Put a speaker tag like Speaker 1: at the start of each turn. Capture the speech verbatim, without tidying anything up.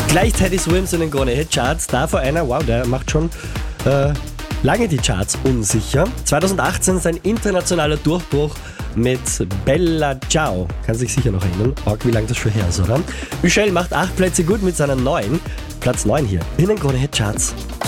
Speaker 1: Gleich Teddy Swims in den Krone Hit Charts. Davor einer, wow, der macht schon äh, lange die Charts unsicher. zwanzig achtzehn sein internationaler Durchbruch mit Bella Ciao. Kann sich sicher noch erinnern. Arg, wie lange das schon her ist, oder? Michelle macht acht Plätze gut mit seiner neuen. Platz neun hier in den Krone Hit Charts.